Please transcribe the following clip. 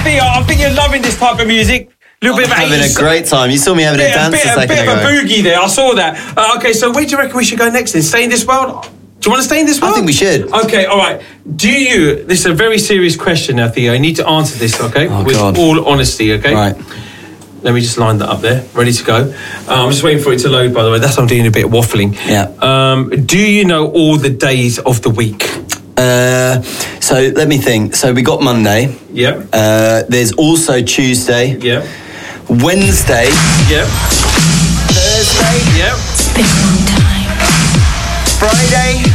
Theo, I think you're loving this type of music. Little bit of having a great time. You saw me having a dance a second ago. A bit of a boogie there. I saw that. Okay, so where do you reckon we should go next then? Stay in this world? Do you want to stay in this world? I think we should. Okay, all right. This is a very serious question now, Theo. You need to answer this, okay? With all honesty, okay? Right. Let me just line that up there. Ready to go. I'm just waiting for it to load, by the way. That's why I'm doing a bit of waffling. Yeah. Do you know all the days of the week? So let me think. So we got Monday. Yep. There's also Tuesday. Yep. Wednesday. Yep. Thursday. Yep. It's been a long time. Friday.